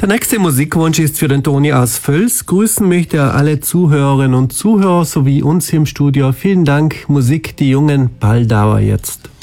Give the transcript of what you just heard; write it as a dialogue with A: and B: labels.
A: Der nächste Musikwunsch ist für den Toni aus Völs. Grüßen möchte er alle Zuhörerinnen und Zuhörer sowie uns hier im Studio. Vielen Dank. Musik, die jungen Balldauer jetzt.